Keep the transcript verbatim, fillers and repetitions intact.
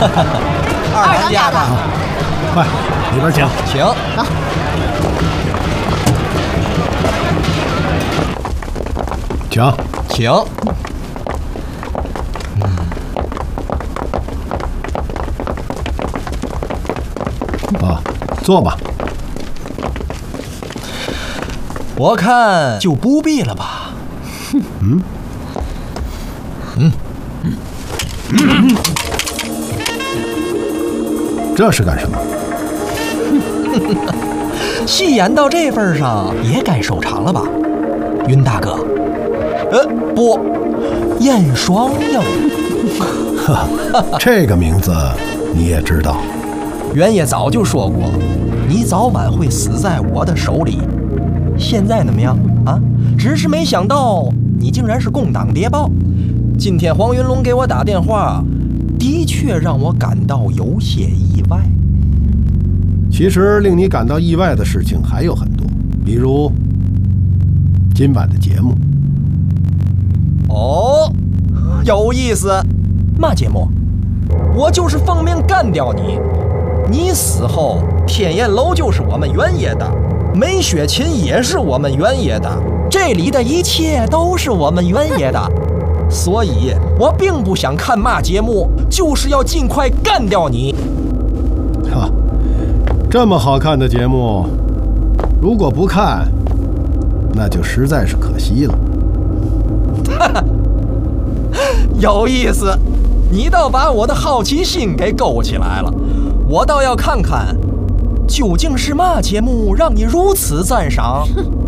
二当家的， 快里边请， 请。 走。 请， 请。 啊，坐吧。 我看就不必了吧。 嗯。 嗯。 嗯。这是干什么？ 戏演到这份上，也该收场了吧，云大哥。呃，不，燕双鹰。 呵，这个名字你也知道？ 袁爷早就说过，你早晚会死在我的手里。现在怎么样啊？只是没想到你竟然是共党谍报。今天黄云龙给我打电话，的确让我感到有些意外。 其实令你感到意外的事情还有很多，比如今晚的节目。 哦，有意思。嘛节目？我就是奉命干掉你。你死后，天燕楼就是我们袁爷的，梅雪琴也是我们袁爷的，这里的一切都是我们袁爷的。所以我并不想看嘛节目，就是要尽快干掉你。 哈，这么好看的节目，如果不看，那就实在是可惜了。 哈哈，有意思，你倒把我的好奇心给勾起来了。我倒要看看，究竟是嘛节目让你如此赞赏？